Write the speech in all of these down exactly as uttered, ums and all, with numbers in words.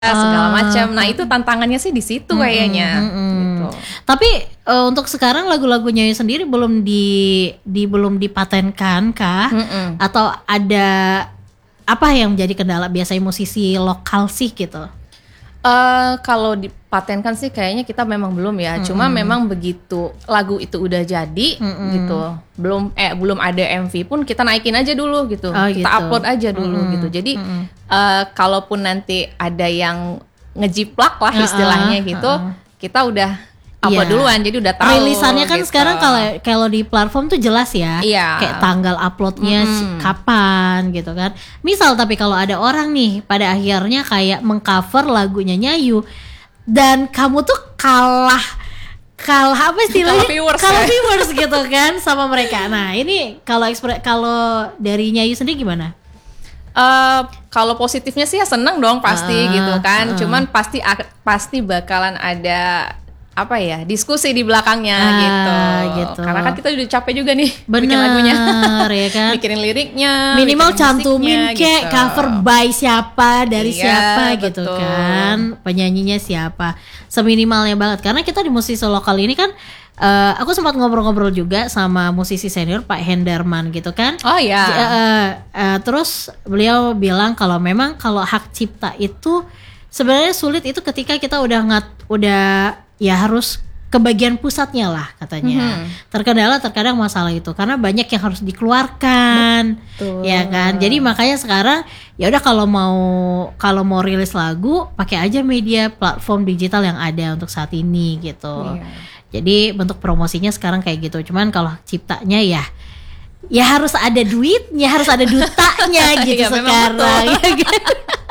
segala Ah. macam. Nah itu tantangannya sih di situ Mm-mm, kayaknya. mm-mm. Gitu. Tapi uh, untuk sekarang lagu-lagunya sendiri belum di, di belum dipatenkan kah? Mm-mm. Atau ada apa yang menjadi kendala biasanya musisi lokal sih gitu? Eh, kalau dipatenkan sih kayaknya kita memang belum ya. Cuma memang begitu lagu itu udah jadi gitu, belum eh belum ada M V pun kita naikin aja dulu gitu. Oh, kita gitu. upload aja dulu Mm-mm. gitu. Jadi Mm-mm. eh, kalaupun nanti ada yang ngejiplak lah istilahnya Uh-uh, gitu, uh-uh. kita udah upload Iya. duluan. Jadi udah tahu. Rilisannya kan gitu. sekarang kalau kalau di platform tuh jelas ya, Iya. kayak tanggal uploadnya si- Mm-mm. kapan gitu kan. Misal tapi kalau ada orang nih pada akhirnya kayak mengcover lagunya Nyayu dan kamu tuh kalah kalah apa istilahnya? Kalah viewers Kalah ya. viewers gitu kan sama mereka. Nah ini kalau ekspre kalau dari Nyayu sendiri gimana? Eh, kalau positifnya sih ya seneng dong pasti Ah, gitu kan. ah. Cuman pasti ak- pasti bakalan ada apa ya diskusi di belakangnya Ah, gitu. gitu. Karena kan kita udah capek juga nih bikin lagunya, Bener ya kan. mikirin liriknya, Minimal mikirin cantumin musiknya, kayak gitu. cover by siapa dari Iya, siapa gitu betul. kan, penyanyinya siapa, seminimalnya banget. Karena kita di musisi lokal ini kan, eh, aku sempat ngobrol-ngobrol juga sama musisi senior Pak Hendarman gitu kan. Oh ya. J- eh, eh, terus beliau bilang kalau memang kalau hak cipta itu sebenarnya sulit itu ketika kita udah ngat udah ya harus ke bagian pusatnya lah katanya. Mhm. Terkendala terkadang masalah itu karena banyak yang harus dikeluarkan. Betul. Ya kan. Jadi makanya sekarang ya udah kalau mau kalau mau rilis lagu pakai aja media platform digital yang ada untuk saat ini gitu. Iya. Jadi bentuk promosinya sekarang kayak gitu. Cuman kalau hak ciptanya ya ya harus ada duitnya, harus ada dutanya gitu Iya, memang sekarang. Ya kan?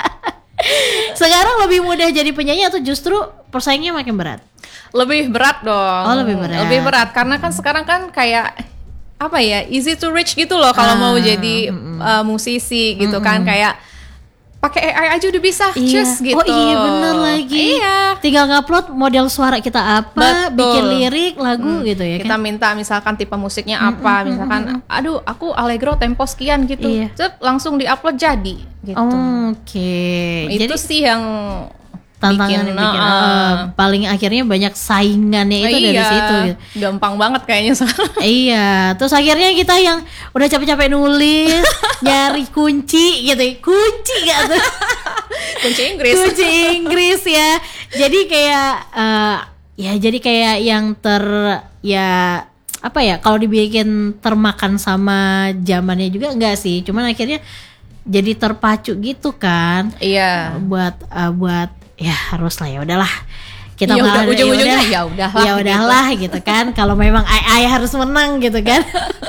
Sekarang lebih mudah jadi penyanyi atau justru persaingnya makin berat? Lebih berat dong. Oh, lebih berat. Lebih berat karena kan sekarang kan kayak apa ya, easy to reach gitu loh kalau Ah, mau jadi uh, musisi gitu kan, kayak pakai A I aja udah bisa, Iya. cus gitu. Oh iya bener lagi. Iya. Tinggal ngupload model suara kita apa, Betul. bikin lirik, lagu gitu ya Kita kan. minta misalkan tipe musiknya apa, misalkan aduh aku allegro tempo sekian gitu. Iya. Cep, langsung diupload jadi gitu. Oke. Itu Jadi sih yang tantangan bikin, yang bikin, uh, eh, paling akhirnya banyak saingannya itu dari iya, situ gitu. gampang banget kayaknya sekarang. Iya, terus akhirnya kita yang udah capek-capek nulis, nyari kunci gitu, kunci gak tuh? Kunci Inggris. Kunci Inggris ya. Jadi kayak eh, ya jadi kayak yang ter ya apa ya kalau dibikin termakan sama zamannya juga enggak sih. Cuman akhirnya jadi terpacu gitu kan. Iya. Buat eh, buat ya harus lah ya udahlah. Kita Ya malah- udah, ujung-ujungnya udahlah. ya udahlah Ya udahlah gitu kan. Kalau memang ai ai harus menang gitu kan.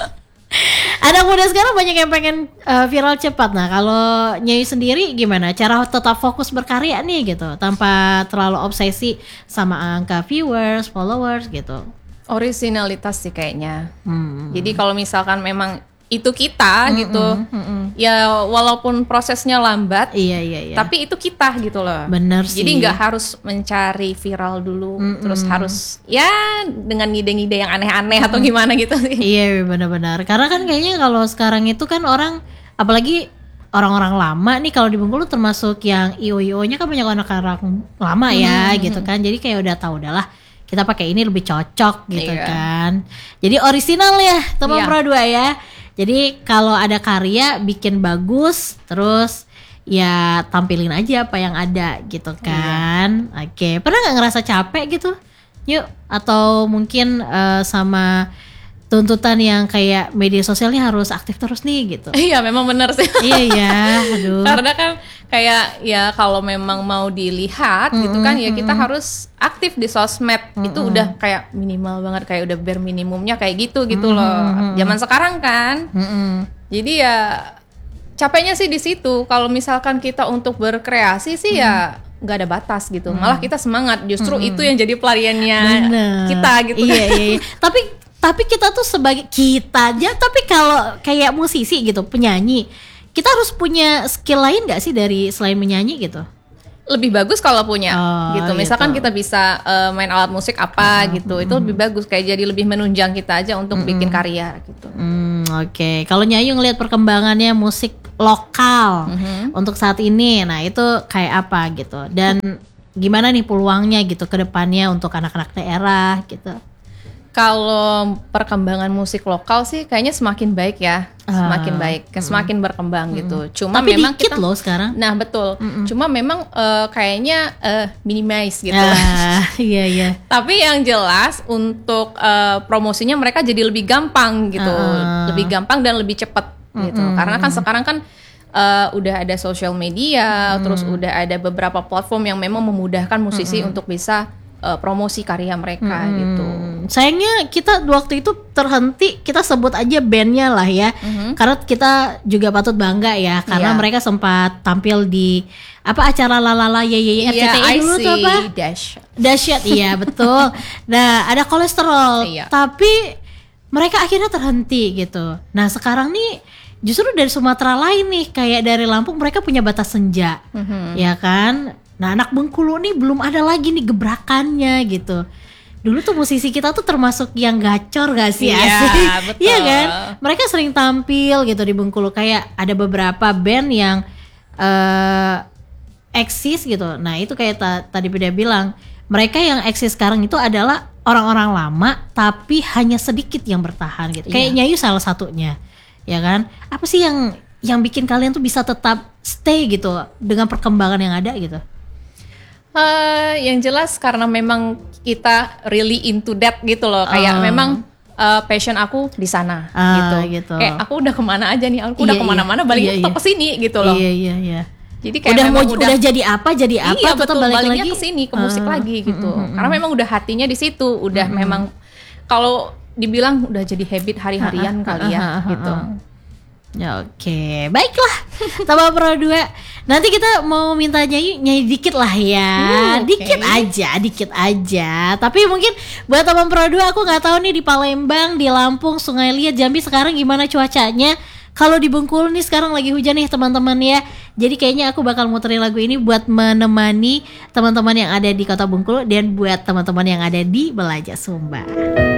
Anak muda sekarang banyak yang pengen uh, viral cepat. Nah, kalau Nyayu sendiri gimana? Cara tetap fokus berkarya nih gitu, tanpa terlalu obsesi sama angka viewers, followers gitu. Originalitas sih kayaknya. Hmm. Jadi kalau misalkan memang itu kita gitu, mm-mm. ya walaupun prosesnya lambat, Iya iya iya. tapi itu kita gitu loh. Bener sih. Jadi nggak harus mencari viral dulu, terus harus ya dengan ngide-ngide yang aneh-aneh atau gimana gitu sih. Iya benar-benar. Karena kan kayaknya kalau sekarang itu kan orang, apalagi orang-orang lama nih kalau di Bengkulu termasuk yang I O I O-nya kan banyak anak-anak lama ya gitu kan. Jadi kayak udah tahu udahlah kita pakai ini lebih cocok gitu Iya. kan. Jadi orisinal ya teman Iya. Pro dua ya. Jadi kalau ada karya bikin bagus terus ya tampilin aja apa yang ada gitu kan. Oke, pernah nggak ngerasa capek gitu? Yuk, atau mungkin eh, sama tuntutan yang kayak media sosialnya harus aktif terus nih gitu. Iya memang benar sih. Iya ya, aduh. Karena kan kayak ya kalau memang mau dilihat gitu kan ya kita harus aktif di sosmed. Itu udah kayak minimal banget, kayak udah bare minimumnya kayak gitu gitu loh. Zaman sekarang kan. Mm-mm. Jadi ya capeknya sih di situ. Kalau misalkan kita untuk berkreasi sih ya nggak ada batas gitu. Malah kita semangat. Justru itu yang jadi pelariannya Bener. kita gitu. Iya iya. iya. tapi tapi kita tuh sebagai kita aja. Tapi kalau kayak musisi gitu, penyanyi, kita harus punya skill lain nggak sih dari selain menyanyi gitu? Lebih bagus kalau punya Oh, gitu. Misalkan gitu. kita bisa eh, main alat musik apa gitu. Itu lebih bagus kayak jadi lebih menunjang kita aja untuk bikin karya gitu. Hmm, oke. Kalau Nyayu ngelihat perkembangannya musik lokal Mhm. untuk saat ini. Nah itu kayak apa gitu, dan gimana nih peluangnya gitu ke depannya untuk anak-anak daerah gitu. Kalau perkembangan musik lokal sih kayaknya semakin baik ya, semakin Ah, baik, semakin berkembang gitu. Cuma Tapi memang dikit kita, loh sekarang. nah betul. Cuma memang eh, kayaknya eh, minimize gitu. Ah, iya iya. Tapi yang jelas untuk eh, promosinya mereka jadi lebih gampang gitu, Ah. lebih gampang dan lebih cepat gitu. Karena kan sekarang kan eh, udah ada social media, terus udah ada beberapa platform yang memang memudahkan musisi untuk bisa eh, promosi karya mereka gitu. Hmm, sayangnya kita waktu itu terhenti, kita sebut aja bandnya lah ya, karena kita juga patut bangga ya, karena Iya. mereka sempat tampil di apa acara lalala ye ye R C T I Iya, I dulu tuh see, apa? Dash. Dahsyat, iya betul. Nah ada kolesterol, Iya. tapi mereka akhirnya terhenti gitu. Nah sekarang nih justru dari Sumatera lain nih, kayak dari Lampung mereka punya Batas Senja, ya kan. Nah anak Bengkulu nih belum ada lagi nih gebrakannya gitu. Dulu tuh musisi kita tuh termasuk yang gacor gak sih? Iya, Asik? betul. Iya kan? Mereka sering tampil gitu di Bengkulu. Kayak ada beberapa band yang eh eksis gitu. Nah itu kayak ta- tadi Beda bilang, mereka yang eksis sekarang itu adalah orang-orang lama tapi hanya sedikit yang bertahan gitu. Kayak Nyayu salah satunya, ya kan? Apa sih yang yang bikin kalian tuh bisa tetap stay gitu dengan perkembangan yang ada gitu? Eh, yang jelas karena memang kita really into that gitu loh, kayak Ah. memang eh, passion aku di sana Ah, gitu. gitu. Kayak aku udah kemana aja nih, aku udah Iya, kemana-mana iya. balik Iya, tetap iya. ke sini gitu loh. Iya iya iya. Jadi kayak Udah mau memang udah, jadi apa jadi apa iya tetap betul, balik baliknya lagi ke sini, ke musik Ah, lagi gitu. Karena memang udah hatinya di situ, udah memang kalau dibilang udah jadi habit hari-harian kali ya ah, ah, ah, gitu. ah. Ya oke, baiklah. Tambah Pro dua. Nanti kita mau minta nyanyi nyanyi dikit lah ya. Hmm, oke. Dikit aja, dikit aja. Tapi mungkin buat teman Pro dua aku nggak tahu nih di Palembang, di Lampung, Sungai Liat, Jambi sekarang gimana cuacanya. Kalau di Bengkulu nih sekarang lagi hujan nih teman-teman ya. Jadi kayaknya aku bakal muterin lagu ini buat menemani teman-teman yang ada di Kota Bengkulu dan buat teman-teman yang ada di Belaja Sumba.